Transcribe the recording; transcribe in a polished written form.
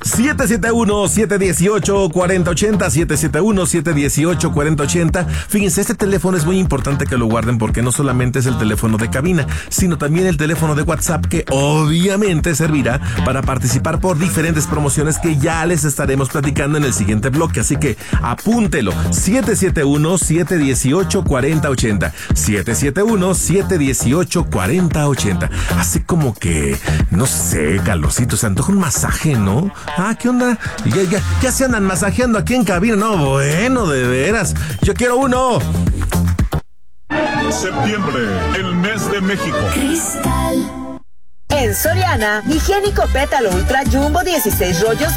771-718-4080, 771-718-4080. Fíjense, este teléfono es muy importante que lo guarden porque no solamente es el teléfono de cabina, sino también el teléfono de WhatsApp que obviamente servirá para participar por diferentes promociones que ya les estaremos platicando en el siguiente bloque. Así que apúntelo, 771-718-4080, 771-718-4080. Así como que, no sé, calorcito, se antoja un masaje, ¿no? ¿Qué onda? Ya se andan masajeando aquí en cabina. No, bueno, de veras. Yo quiero uno. Septiembre, el mes de México. Cristal. En Soriana, higiénico pétalo ultra jumbo 16 rollos